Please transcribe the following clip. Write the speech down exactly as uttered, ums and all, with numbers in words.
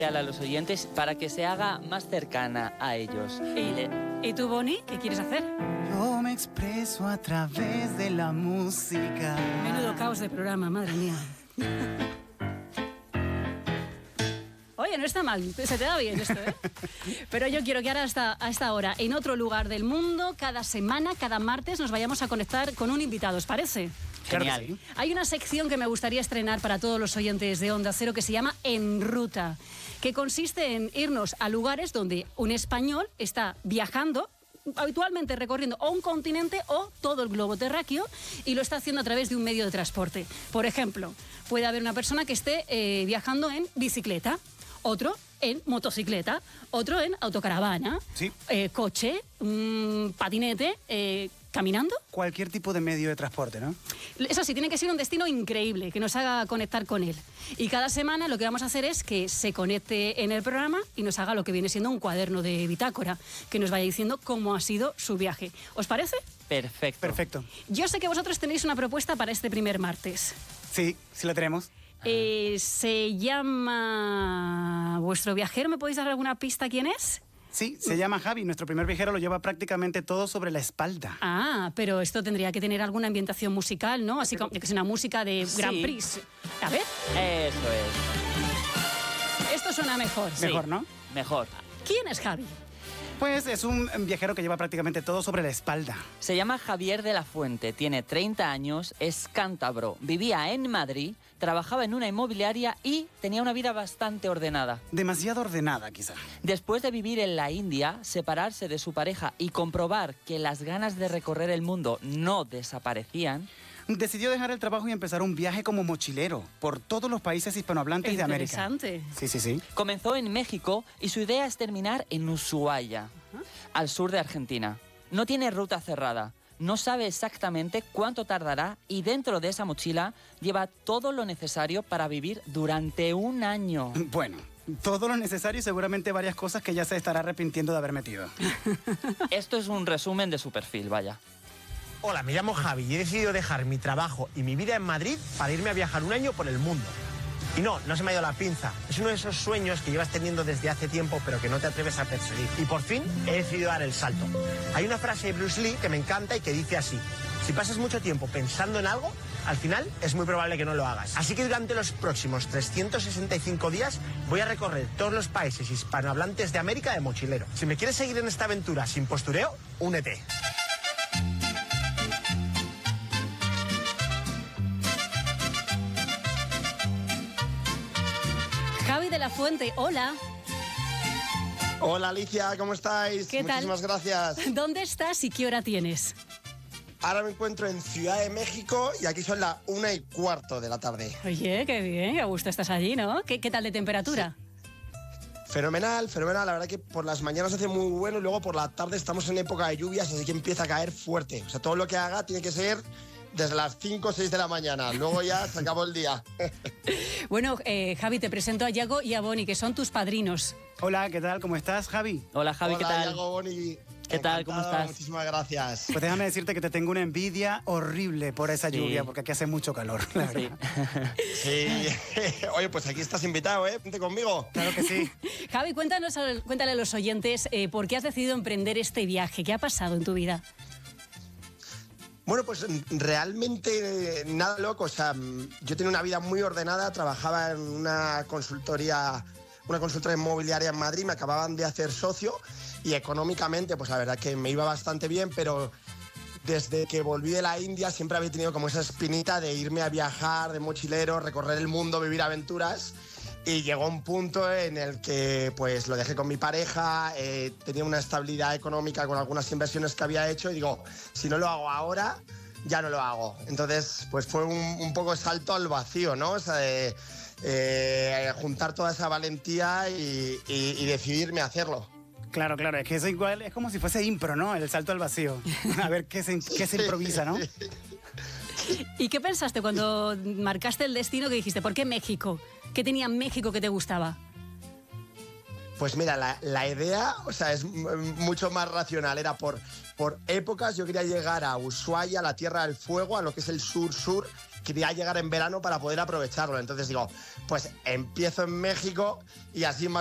a los oyentes para que se haga más cercana a ellos. ¿Y, ¿y tú, Bonnie, qué quieres hacer? Yo me expreso a través de la música. Menudo caos de programa, madre mía. Oye, no está mal, se te da bien esto, ¿eh? Pero yo quiero que ahora hasta, a esta hora, en otro lugar del mundo, cada semana, cada martes, nos vayamos a conectar con un invitado, ¿os parece? Genial. Sí. Hay una sección que me gustaría estrenar para todos los oyentes de Onda Cero que se llama En Ruta, que consiste en irnos a lugares donde un español está viajando, habitualmente recorriendo o un continente o todo el globo terráqueo, y lo está haciendo a través de un medio de transporte. Por ejemplo, puede haber una persona que esté eh, viajando en bicicleta, otro en motocicleta, otro en autocaravana, Sí. eh, coche, mm, patinete, eh, caminando. Cualquier tipo de medio de transporte, ¿no? Eso sí, tiene que ser un destino increíble, que nos haga conectar con él. Y cada semana lo que vamos a hacer es que se conecte en el programa y nos haga lo que viene siendo un cuaderno de bitácora, que nos vaya diciendo cómo ha sido su viaje. ¿Os parece? Perfecto. Perfecto. Yo sé que vosotros tenéis una propuesta para este primer martes. Sí, sí la tenemos. Eh, se llama... ¿Vuestro viajero? ¿Me podéis dar alguna pista quién es? Sí, se llama Javi. Nuestro primer viajero lo lleva prácticamente todo sobre la espalda. Ah, pero esto tendría que tener alguna ambientación musical, ¿no? Así como que es una música de Grand Sí. Prix. A ver, Eso es. esto suena mejor. Mejor, ¿no? Mejor. ¿Quién es Javi? Pues es un viajero que lleva prácticamente todo sobre la espalda. Se llama Javier de la Fuente, tiene treinta años, es cántabro, vivía en Madrid, trabajaba en una inmobiliaria y tenía una vida bastante ordenada. Demasiado ordenada, quizá. Después de vivir en la India, separarse de su pareja y comprobar que las ganas de recorrer el mundo no desaparecían, Decidió dejar el trabajo y empezar un viaje como mochilero por todos los países hispanohablantes de América. Interesante. Sí, sí, sí. comenzó en México y su idea es terminar en Ushuaia, al sur de Argentina. No tiene ruta cerrada, no sabe exactamente cuánto tardará y dentro de esa mochila lleva todo lo necesario para vivir durante un año. Bueno, todo lo necesario y seguramente varias cosas que ya se estará arrepintiendo de haber metido. Esto es un resumen de su perfil, vaya. Hola, me llamo Javi y he decidido dejar mi trabajo y mi vida en Madrid para irme a viajar un año por el mundo. Y no, no se me ha ido la pinza. Es uno de esos sueños que llevas teniendo desde hace tiempo pero que no te atreves a perseguir. Y por fin he decidido dar el salto. Hay una frase de Bruce Lee que me encanta y que dice así: si pasas mucho tiempo pensando en algo, al final es muy probable que no lo hagas. Así que durante los próximos trescientos sesenta y cinco días voy a recorrer todos los países hispanohablantes de América de mochilero. Si me quieres seguir en esta aventura sin postureo, únete. Javi de la Fuente, hola. Hola Alicia, ¿cómo estáis? ¿Qué tal? Muchísimas gracias. ¿Dónde estás y qué hora tienes? Ahora me encuentro en Ciudad de México y aquí son las una y cuarto de la tarde. Oye, qué bien, a gusto estás allí, ¿no? ¿Qué, qué tal de temperatura? Fenomenal, fenomenal. La verdad que por las mañanas hace muy bueno y luego por la tarde estamos en época de lluvias, así que empieza a caer fuerte. O sea, todo lo que haga tiene que ser desde las cinco o seis de la mañana. Luego ya se acabó el día. Bueno, eh, Javi, te presento a Yago y a Boni, que son tus padrinos. Hola, ¿qué tal? ¿Cómo estás, Javi? Hola Javi, Hola, ¿qué tal? Iago, Boni. ¿Qué tal? ¿Cómo Encantado, estás? Muchísimas gracias. Pues déjame decirte que te tengo una envidia horrible por esa Sí. lluvia, porque aquí hace mucho calor, la Sí. verdad. Sí. Oye, pues aquí estás invitado, ¿eh? Vente conmigo. Claro que sí. Javi, cuéntanos, a- cuéntale a los oyentes eh, por qué has decidido emprender este viaje. ¿Qué ha pasado en tu vida? Bueno, pues realmente eh, nada loco. O sea, yo tenía una vida muy ordenada, trabajaba en una consultoría, una consultora inmobiliaria en Madrid, me acababan de hacer socio y económicamente, pues la verdad que me iba bastante bien, pero desde que volví de la India siempre había tenido como esa espinita de irme a viajar de mochilero, recorrer el mundo, vivir aventuras. Y llegó un punto en el que pues lo dejé con mi pareja, eh, tenía una estabilidad económica con algunas inversiones que había hecho y digo, si no lo hago ahora, ya no lo hago. Entonces, pues fue un, un poco salto al vacío, ¿no? O sea, de, eh, juntar toda esa valentía y, y, y decidirme a hacerlo. Claro, claro, es que eso igual es como si fuese impro, ¿no? El salto al vacío. A ver qué se, qué se improvisa, ¿no? ¿Y qué pensaste cuando marcaste el destino que dijiste, ¿por qué México? ¿Qué tenía México que te gustaba? Pues mira, la, la idea, o sea, es m- mucho más racional. Era por, por épocas, yo quería llegar a Ushuaia, la Tierra del Fuego, a lo que es el sur-sur, quería llegar en verano para poder aprovecharlo. Entonces digo, pues empiezo en México y así más